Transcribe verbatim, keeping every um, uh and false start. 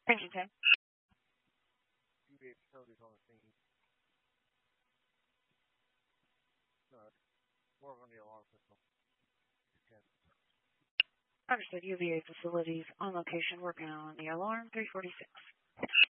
Engine ten. U V A facilities on the scene. No, more on the alarm system. Understood. U V A facilities on location working on the alarm three forty-six.